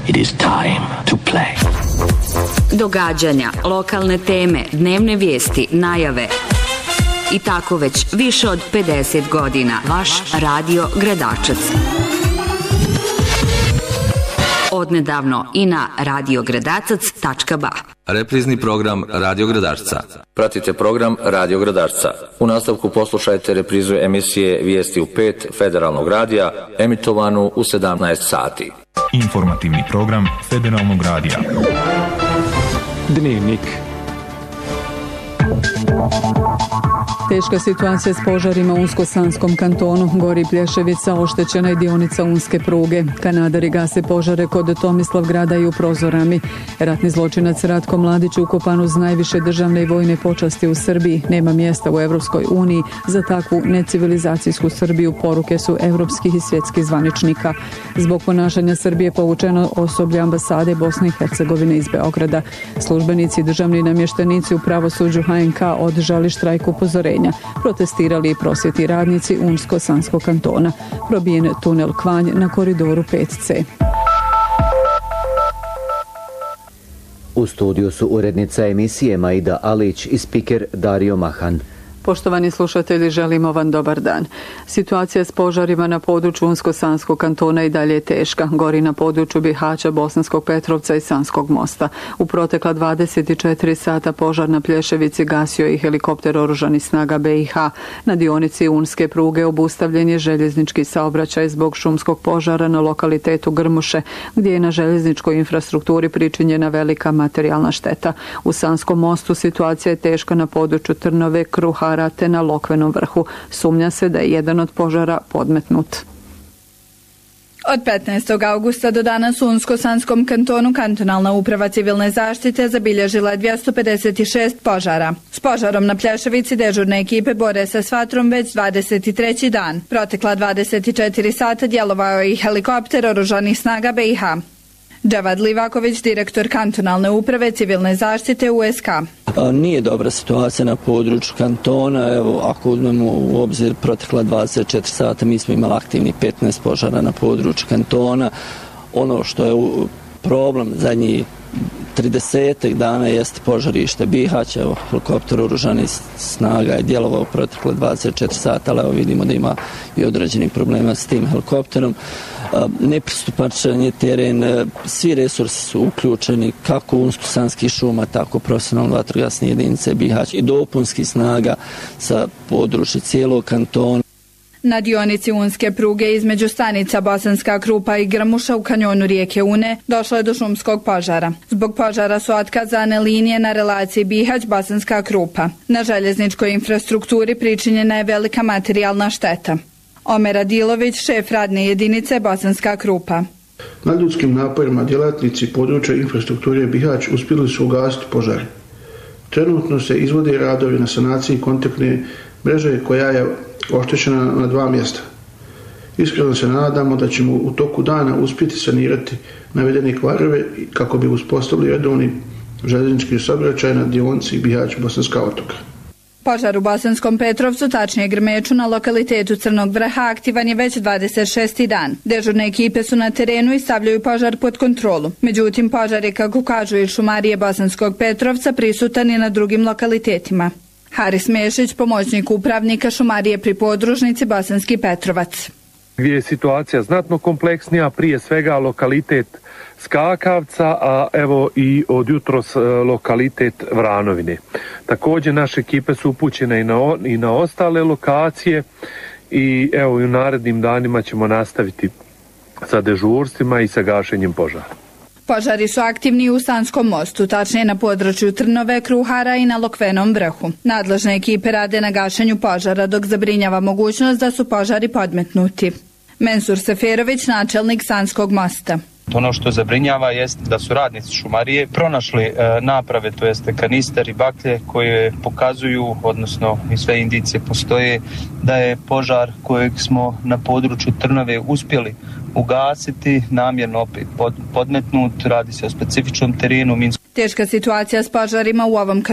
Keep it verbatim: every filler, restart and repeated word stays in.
It is time to play. Događanja, lokalne teme, dnevne vijesti, najave. I tako već više od pedeset godina. Vaš Radio Gradačac. Odnedavno i na radio gradačac tačka ba. Reprizni program Radio Gradačca. Pratite program Radio Gradačca. U nastavku poslušajte reprizu emisije Vijesti u pet Federalnog radija, emitovanu u sedamnaest sati. Informativni program Federalnog radija. Dnevnik. Teška situacija s požarima u Unsko-Sanskom kantonu. Gori Plješevica, oštećena je dionica unske pruge. Kanadari gase požare kod Tomislavgrada i u Prozorami. Ratni zločinac Ratko Mladić ukopan uz najviše državne i vojne počasti u Srbiji. Nema mjesta u Evropskoj uniji za takvu necivilizacijsku Srbiju, poruke su evropskih i svjetskih zvaničnika. Zbog ponašanja Srbije povučeno osoblje ambasade Bosne i Hercegovine iz Beograda. Službenici i državni namještenici u pravosuđu H N K održali štrajk upozorenja. Protestirali i prosvjetni radnici Unsko-Sanskog kantona. Probijen tunel Kvanj na koridoru pet C. U studiju su urednica emisije Maida Alić i spiker Dario Mahan. Poštovani slušatelji, želimo vam dobar dan. Situacija s požarima na području Unsko-Sanskog kantona i dalje je teška. Gori na području Bihaća, Bosanskog Petrovca i Sanskog mosta. U protekla dvadeset četiri sata požar na Plješevici gasio i helikopter oružanih snaga B i H. Na dionici unske pruge obustavljen je željeznički saobraćaj zbog šumskog požara na lokalitetu Grmuše, gdje je na željezničkoj infrastrukturi pričinjena velika materijalna šteta. U Sanskom mostu situacija je teška na području Trnove, Kruha, te na Lokvenom vrhu. Sumnja se da je jedan od požara podmetnut. Od petnaestog augusta do danas u Unsko-Sanskom kantonu kantonalna uprava civilne zaštite zabilježila je dvjesto pedeset šest požara. S požarom na Plješevici dežurne ekipe bore se s vatrom već dvadeset treći dan. Protekla dvadeset četiri sata djelovao je i helikopter oružanih snaga B i H. Džavad Livaković, direktor kantonalne uprave civilne zaštite U S K. Nije dobra situacija na području kantona. Evo, ako uzmemo u obzir protekla dvadeset četiri sata, mi smo imali aktivni petnaest požara na području kantona. Ono što je problem zadnjih trideset dana jeste požarište Bihać. Evo, helikopter oružanih snaga je djelovao protekle dvadeset četiri sata, ali evo vidimo da ima i određenih problema s tim helikopterom. Nepristupačan je teren, svi resursi su uključeni, kako Unsko-Sanskih šuma, tako profesionalne vatrogasne jedinice Bihać i dopunskih snaga sa područja cijelog kantona. Na dionici unske pruge između stanica Bosanska Krupa i Grmuša u kanjonu rijeke Une došlo je do šumskog požara. Zbog požara su otkazane linije na relaciji Bihać-Bosanska Krupa. Na željezničkoj infrastrukturi pričinjena je velika materijalna šteta. Omer Adilović, šef radne jedinice Bosanska Krupa. Nadljudskim naporima djelatnici područja infrastrukture Bihać uspjeli su ugasiti požar. Trenutno se izvode radovi na sanaciji kontaktne mreže koja je oštećena na dva mjesta. Iskreno se nadamo da ćemo u toku dana uspjeti sanirati navedene kvarove kako bi uspostavili redovni željeznički saobraćaj na dionici Bihać-Bosanska otoka. Požar u Bosanskom Petrovcu, tačnije Grmeču, na lokalitetu Crnog vrha aktivan je već dvadeset šesti dan. Dežurne ekipe su na terenu i stavljaju požar pod kontrolu. Međutim, požar je, kako kažu i šumarije Bosanskog Petrovca, prisutan i na drugim lokalitetima. Haris Mešić, pomoćnik upravnika šumarije pri podružnici Bosanski Petrovac. Gdje je situacija znatno kompleksnija, prije svega lokalitet Skakavca, a evo i od jutros lokalitet Vranovine. Također naše ekipe su upućene i na, i na ostale lokacije i evo i u narednim danima ćemo nastaviti sa dežurstvima i sa gašenjem požara. Požari su aktivni u Sanskom mostu, tačnije na području Trnove, Kruhara i na Lokvenom vrhu. Nadležne ekipe rade na gašenju požara, dok zabrinjava mogućnost da su požari podmetnuti. Mensur Seferović, načelnik Sanskog mosta. Ono što zabrinjava jest da su radnici šumarije pronašli e, naprave, to jeste kanister i baklje koje pokazuju, odnosno i sve indicije postoje, da je požar kojeg smo na području Trnove uspjeli ugasiti, namjerno opet pod, podmetnut, radi se o specifičnom terenu. Teška situacija s požarima u ovom